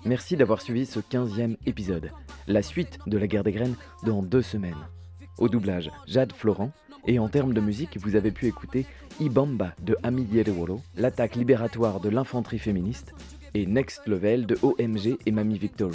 Merci d'avoir suivi ce 15e épisode. La suite de la guerre des graines dans 2 semaines. Au doublage, Jade Florent. Et en termes de musique, vous avez pu écouter Ibamba de Ami Diedewolo, l'attaque libératoire de l'infanterie féministe, et Next Level de OMG et Mamie Victory.